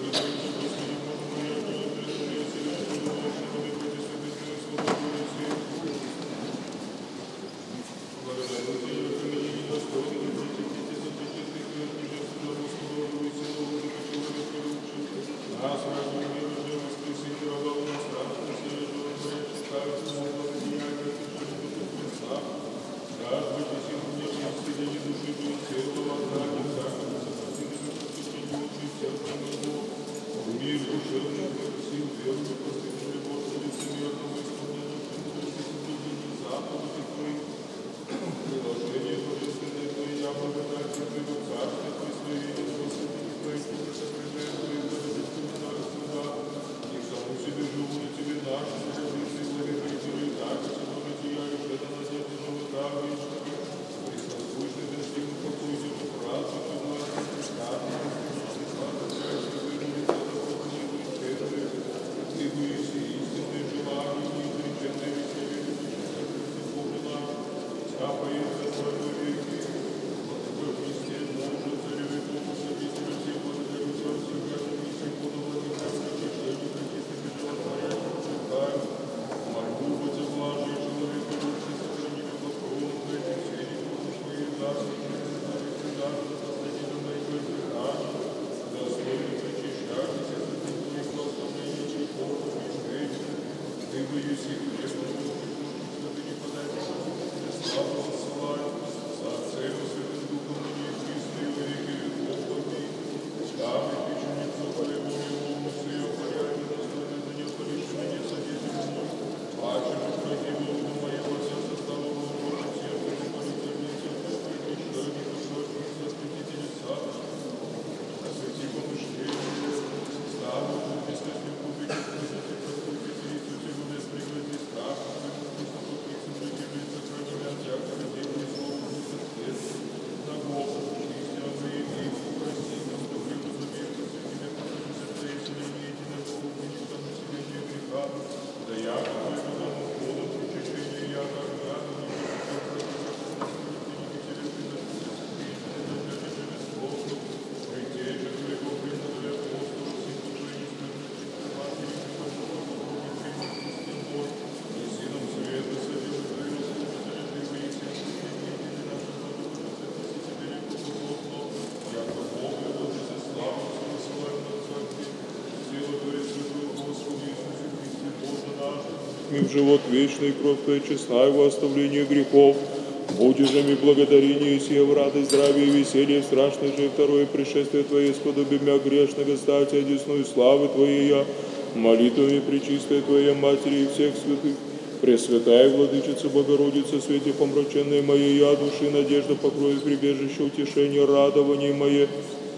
в живот вечный, кровь Твоя честная во оставление грехов. Будешь же ми благодарение сие в радость, здравие и веселье, страшное же второе пришествие Твое, сподоби мя грешного, стать одесную славы Твоей я, молитвами пречистой Твоей Матери и всех святых, Пресвятая Владычица Богородица, свете помраченной моей я, души надежда покроет прибежище, утешение, радование мое.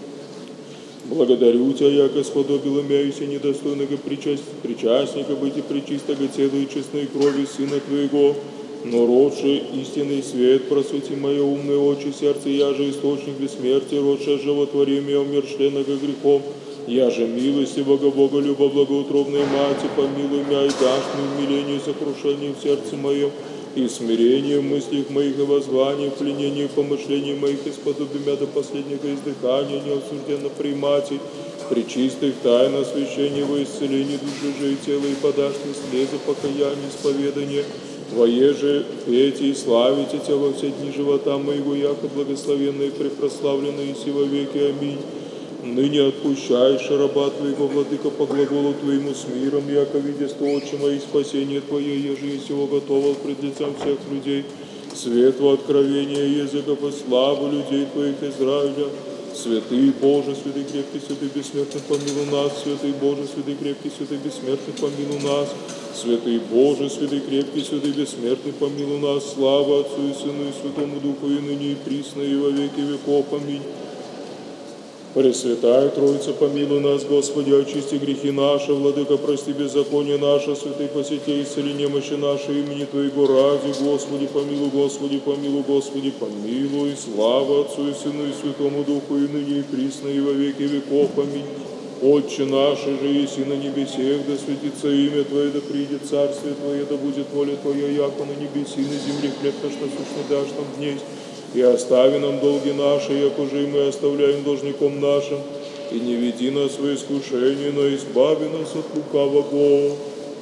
Благодарю Тебя, яко сподобила мяюся недостойного причастника быть и пречистого тела и честной крови Сына Твоего, но родший истинный свет, просвети мое умное очи, сердце, я же источник бессмертия, родшее животворение, умершленного грехом, я же милости Бога, люба благоутробной Мати, помилуй меня и дашь мне умиление, сокрушение в сердце моем, и смирение в мыслях моих и воззвание, в пленении помышлений моих, и сподоби меня до последнего издыхания, неосужденно примати, при чистых тайн освящения во исцелении души же и тела, и подашь мне слезы покаяния, исповедания, воеже пейте и славите Тебя во все дни живота моего, яко благословенное и препрославленное и во веки. Аминь. Ныне отпущаешь раба Твоего, Владыка, по глаголу Твоему с миром, яко видясь то, Отче мои, спасение Твое, еже есть его готово пред лицом всех людей, свету откровения языков и славу людей Твоих Израиля. Святый Боже, святый крепкий, святый бессмертный, помилуй нас. Святый Боже, святый крепкий, святый бессмертный, помилуй нас. Святый Боже, святый крепкий, святый бессмертный, помилуй нас. Слава Отцу и Сыну и Святому Духу, и ныне и присно, и во веки веков. Аминь. Пресвятая Троица, помилуй нас, Господи, очисти грехи наши, Владыка, прости беззаконие наше, святый посети, исцели немощи наши, имени Твоего ради, Господи, помилуй, Господи, помилуй, Господи, помилуй, слава Отцу и Сыну и Святому Духу, и ныне и присно, и во веки веков. Аминь. Отче наш, же еси на небесех, да светится имя Твое, да придет царствие Твое, да будет воля Твоя, яко на небеси, на земле хлеб наш насущный дашь нам днесь. И остави нам долги наши, яко же и мы оставляем должником нашим. и не веди нас в искушение, но избави нас от лукавого.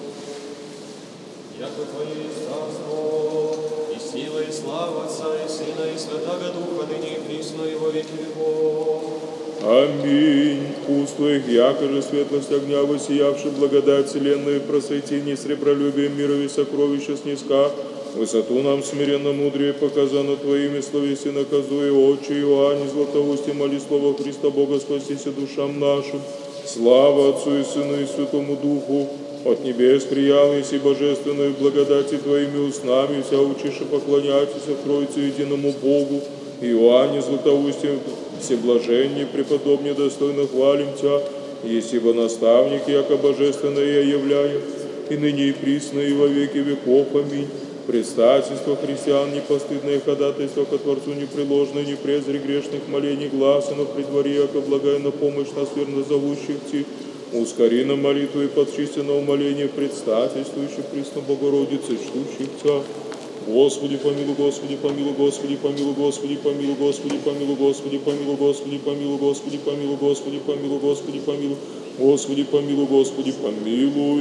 Яко Твое есть царство, и сила, и слава Отца, и Сына, и Святаго Духа, ныне и присно, и во веки веков. Аминь. Уст Твоих, яко же светлость огня, воссиявши благодать вселенную, просвети не сребролюбием мирови сокровища снизка, высоту нам смиренно мудрее показано Твоими словеси наказуя, Отче Иоанне Златоусте, моли слово Христа Бога, спасися душам нашим. Слава Отцу и Сыну и Святому Духу, от небес приял еси божественную благодати Твоими устнами, вся учиши поклоняйтесь Троице единому Богу. Иоанне Златоусте, всеблаженнее, преподобнее, достойно хвалим Тя, еси во наставник, яко божественное являем, и ныне и присно, и во веки веков. Аминь. Предстательство христиан, непостыдное ходатайство ко Творцу непреложное, не презри грешных молений гласа, но при дворе, яко благая на помощь нас верно зовущих Ти, ускори на молитву и подчисти на умоление предстательствующих присно Богородицы, чтущих Тя. Господи, помилуй, Господи, помилуй, Господи, помилуй, Господи, помилуй, Господи, помилуй, Господи, помилуй, Господи, помилуй, Господи, помилуй, Господи, помилуй, Господи, помилуй, Господи, помилуй, Господи, помилуй.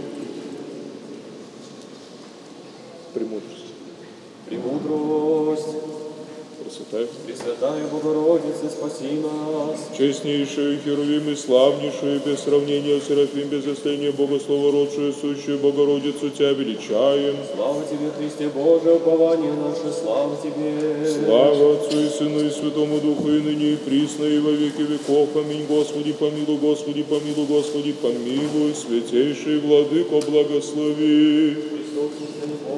Премудрость. Премудрость. Пресвятая. Пресвятая Богородица, спаси нас. Честнейшая, Херувим и славнейшая, без сравнения Серафим, без осления Богослова, родшая, сущую Богородицу, Тебя величаем. Слава Тебе, Христе Боже, упование наше, слава Тебе. Слава Отцу и Сыну и Святому Духу, и ныне и присно, и во веки веков. Аминь. Господи, помилуй, Господи, помилуй, Господи, помилуй, святейший Владыко, благослови. Христос, Христос,